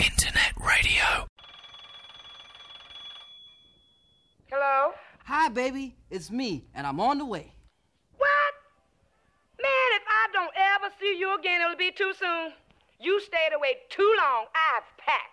Internet radio. Hello? Hi, baby. It's me, and I'm on the way. What? Man, if I don't ever see you again, it'll be too soon. You stayed away too long. I've packed.